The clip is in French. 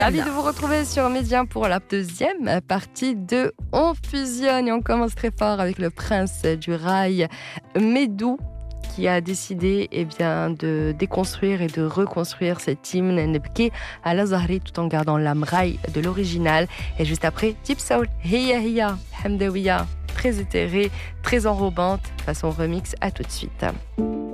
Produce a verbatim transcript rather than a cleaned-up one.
Ravi de vous retrouver sur Média pour la deuxième partie de On fusionne et on commence très fort avec le prince du rail, Medou, qui a décidé eh bien, de déconstruire et de reconstruire cet hymne Nebki à la Zahri tout en gardant l'âme rail de l'original. Et juste après, Deep Soul, Hiya Hiya, Hamdawiya, très éthérée, très enrobante, façon remix. À tout de suite.